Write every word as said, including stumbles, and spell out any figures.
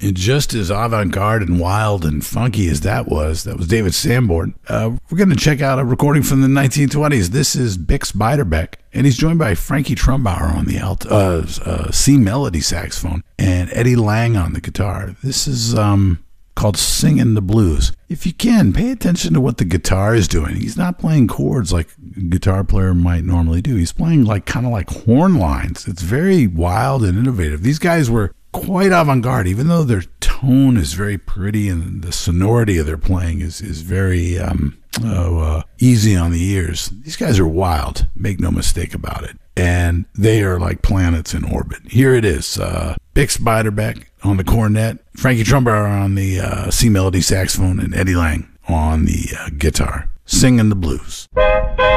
And just as avant-garde and wild and funky as that was, that was David Sanborn. Uh, we're going to check out a recording from the nineteen twenties. This is Bix Beiderbecke, and he's joined by Frankie Trumbauer on the alt, uh, uh, C melody saxophone and Eddie Lang on the guitar. This is um, called Singin' the Blues. If you can, pay attention to what the guitar is doing. He's not playing chords like a guitar player might normally do. He's playing like kind of like horn lines. It's very wild and innovative. These guys were quite avant-garde, even though their tone is very pretty and the sonority of their playing is, is very um, oh, uh, easy on the ears. These guys are wild, make no mistake about it. And they are like planets in orbit. Here it is, uh, Bix Beiderbecke on the cornet, Frankie Trumbauer on the uh, C melody saxophone, and Eddie Lang on the uh, guitar, Singin' the Blues.